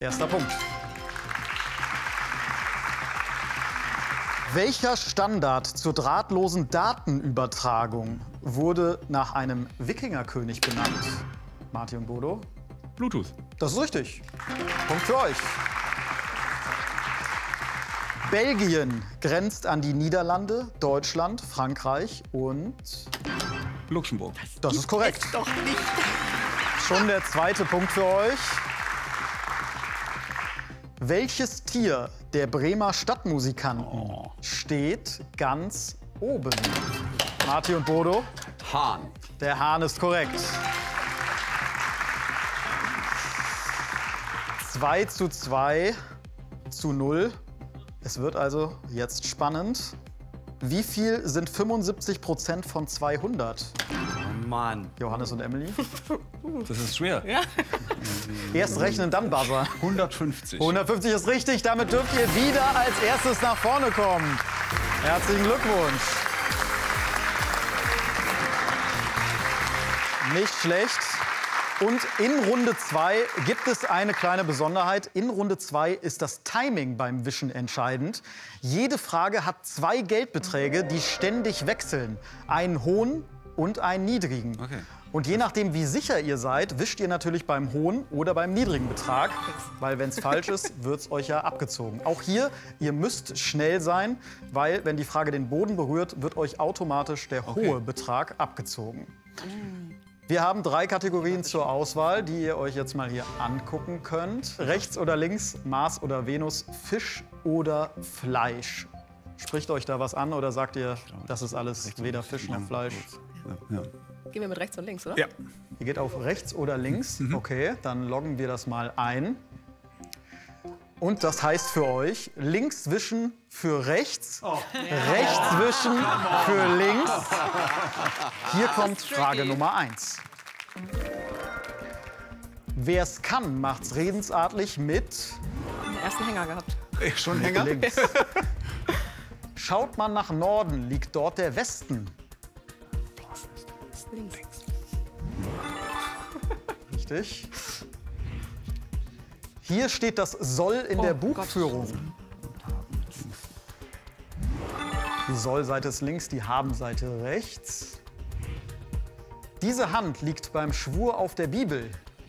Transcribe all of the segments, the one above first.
Erster Punkt. Welcher Standard zur drahtlosen Datenübertragung wurde nach einem Wikingerkönig benannt? Martin und Bodo? Bluetooth. Das ist richtig. Punkt für euch. Belgien grenzt an die Niederlande, Deutschland, Frankreich und... Luxemburg. Das ist korrekt. Doch nicht. Schon der zweite Punkt für euch. Welches Tier der Bremer Stadtmusikanten steht ganz oben? Martin und Bodo? Hahn. Der Hahn ist korrekt. 2:2:0. Es wird also jetzt spannend. Wie viel sind 75% von 200? Oh Mann. Johannes und Emily? Das ist schwer. Ja. Erst rechnen, dann Buzzer. 150. 150 ist richtig. Damit dürft ihr wieder als erstes nach vorne kommen. Herzlichen Glückwunsch. Nicht schlecht. Und in Runde 2 gibt es eine kleine Besonderheit. In Runde 2 ist das Timing beim Wischen entscheidend. Jede Frage hat 2 Geldbeträge, die ständig wechseln. Einen hohen und einen niedrigen. Okay. Und je nachdem, wie sicher ihr seid, wischt ihr natürlich beim hohen oder beim niedrigen Betrag. Weil wenn es falsch ist, wird es euch ja abgezogen. Auch hier, ihr müsst schnell sein, weil wenn die Frage den Boden berührt, wird euch automatisch der hohe Betrag abgezogen. Wir haben 3 Kategorien zur Auswahl, die ihr euch jetzt mal hier angucken könnt. Rechts oder links, Mars oder Venus, Fisch oder Fleisch. Spricht euch da was an oder sagt ihr, das ist alles weder Fisch noch Fleisch? Ja. Gehen wir mit rechts und links, oder? Ja. Ihr geht auf rechts oder links. Okay, dann loggen wir das mal ein. Und das heißt für euch, links wischen für rechts, rechts wischen für links. Hier kommt Frage Nummer 1. Wer es kann, macht's redensartlich mit Den ersten Hänger gehabt. Schon Hänger? links. Schaut man nach Norden, liegt dort der Westen. Links. Richtig. Hier steht das Soll in der Buchführung. Die Soll-Seite ist links, die Haben-Seite rechts. Diese Hand liegt beim Schwur auf der Bibel.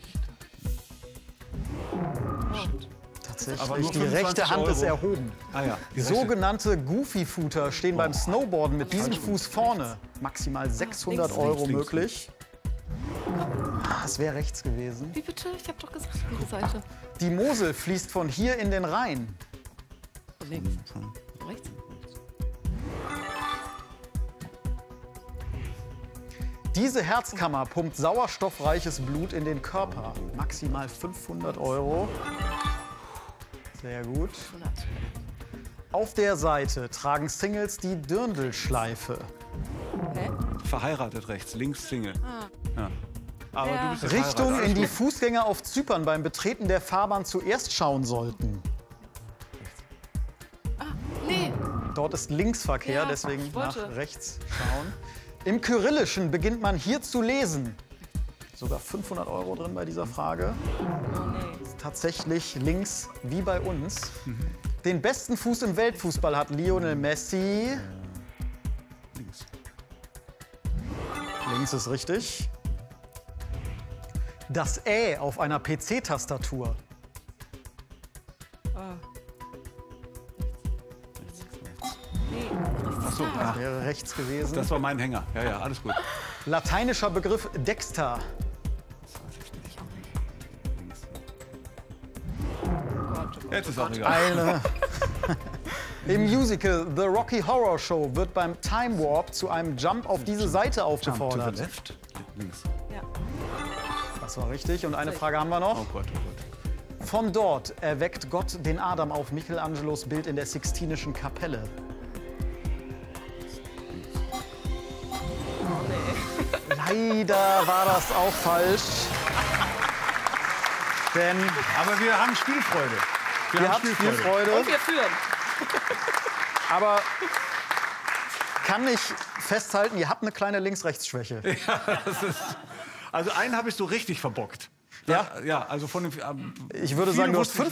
Aber Tatsächlich, nur die rechte 25 Hand ist Euro. erhoben. Ah ja. Die rechte. Sogenannte Goofy-Footer stehen beim Snowboarden mit diesem Fuß vorne. Maximal 600 Euro links. möglich. Das wäre rechts gewesen. Wie bitte? Ich habe doch gesagt, linke Seite. Die Mosel fließt von hier in den Rhein. Links. Rechts. Diese Herzkammer pumpt sauerstoffreiches Blut in den Körper. Maximal 500 Euro. Sehr gut. 100. Auf der Seite tragen Singles die Dirndlschleife. Hä? Verheiratet rechts, links Single. Ja. Aber Ja. du bist jetzt Richtung verheiratet. in die Fußgänger auf Zypern beim Betreten der Fahrbahn zuerst schauen sollten. Nee. Dort ist Linksverkehr, Ja, deswegen ich nach wollte. rechts schauen. Im Kyrillischen beginnt man hier zu lesen. Sogar 500 Euro drin bei dieser Frage. Oh nee. Tatsächlich links wie bei uns. Den besten Fuß im Weltfußball hat Lionel Messi. Links. Links ist richtig. Das Ä auf einer PC-Tastatur. Nee. Ach so, ja. Wäre rechts gewesen. Das war mein Hänger. Ja, ja, alles gut. Lateinischer Begriff Dexter. Jetzt ist auch egal. Eine. Im Musical The Rocky Horror Show wird beim Time Warp zu einem Jump auf diese Seite To the aufgefordert. left. Links. Ja. Das war richtig. Und eine Frage haben wir noch. Oh Gott, oh Gott. Von dort erweckt Gott den Adam auf Michelangelos Bild in der Sixtinischen Kapelle. Leider war das auch falsch. Denn Aber wir haben Spielfreude. ihr habt Spielfreude, Und wir führen. aber kann ich festhalten, ihr habt eine kleine Links-Rechts-Schwäche. Also einen habe ich so richtig verbockt. Ja. Ja, also von den. Ich würde viele sagen, du hast wusste ich